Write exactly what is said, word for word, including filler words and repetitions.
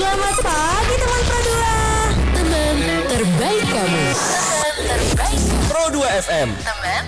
Selamat pagi teman Pro dua. Teman terbaik kamu. Teman terbaik Pro dua F M. Teman